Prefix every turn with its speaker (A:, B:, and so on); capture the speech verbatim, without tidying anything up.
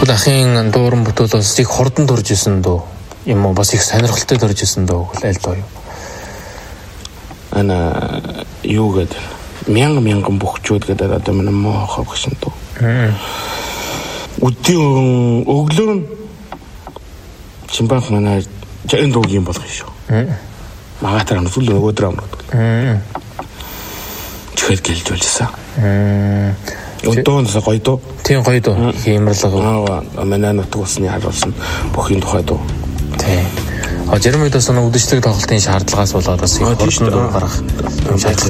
A: Тэгвэл ахын дууран бүтүүл бас их хурдан төрж исэн дөө юм уу бас их сонирхолтой төрж исэн дөө аль доо юу.
B: Ана юу гэдэг мянган мянган бөхчүүд гэдэг одоо манай моо хавгшин дөө. Өдөө өглөө чимбанх манай жин дуугийн болох шүү. Магатар нь сүл өгөөдөр амрууд. Чихэл гэлж байлсан. Өдөөнс гоё доо.
A: Тийм гоё доо. Хэмэрлэг.
B: Аа манай нутг усны харуулсан бүхийн тухай доо.
A: Тийм. А Жермэд бас нэг үдшилэг тоглолтын шаардлагаас болоод бас их хурдан дуу гарах юм шаардлага